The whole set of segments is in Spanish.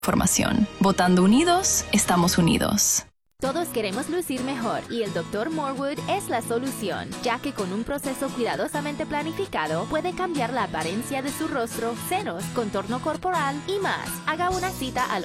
Formación. Votando unidos, estamos unidos. Todos queremos lucir mejor y el Dr. Morewood es la solución, ya que con un proceso cuidadosamente planificado puede cambiar la apariencia de su rostro, senos, contorno corporal y más. Haga una cita al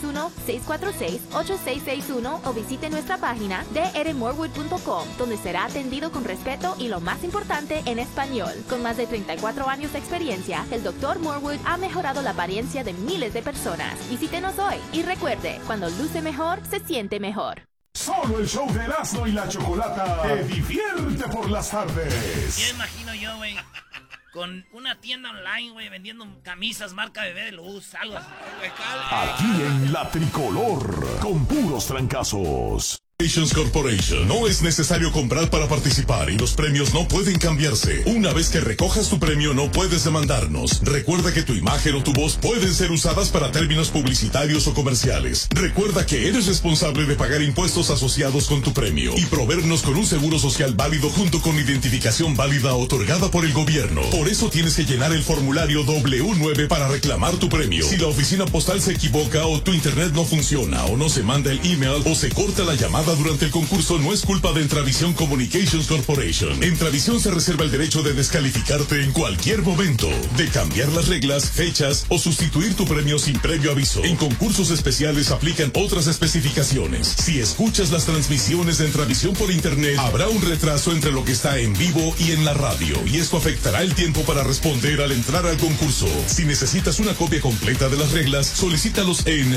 831-646-8661 o visite nuestra página drmorewood.com, donde será atendido con respeto y lo más importante en español. Con más de 34 años de experiencia, el Dr. Morewood ha mejorado la apariencia de miles de personas. Visítenos hoy y recuerde, cuando luce mejor, se siente mejor. Solo el show de Erasmo y la Chocolata te divierte por las tardes. Ya imagino yo, güey, con una tienda online, güey, vendiendo camisas marca Bebé de Luz, algo así. Aquí en La Tricolor, con puros trancazos. Corporation. No es necesario comprar para participar y los premios no pueden cambiarse. Una vez que recojas tu premio no puedes demandarnos. Recuerda que tu imagen o tu voz pueden ser usadas para términos publicitarios o comerciales. Recuerda que eres responsable de pagar impuestos asociados con tu premio y proveernos con un seguro social válido junto con identificación válida otorgada por el gobierno. Por eso tienes que llenar el formulario W9 para reclamar tu premio. Si la oficina postal se equivoca o tu internet no funciona o no se manda el email o se corta la llamada durante el concurso, no es culpa de Entravisión Communications Corporation. Entravisión se reserva el derecho de descalificarte en cualquier momento, de cambiar las reglas, fechas o sustituir tu premio sin previo aviso. En concursos especiales aplican otras especificaciones. Si escuchas las transmisiones de Entravisión por internet, habrá un retraso entre lo que está en vivo y en la radio, y esto afectará el tiempo para responder al entrar al concurso. Si necesitas una copia completa de las reglas, solicítalos en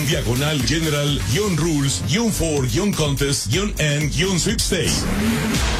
www.entravision.com/general-rules-for-contest-and-sweepstakes.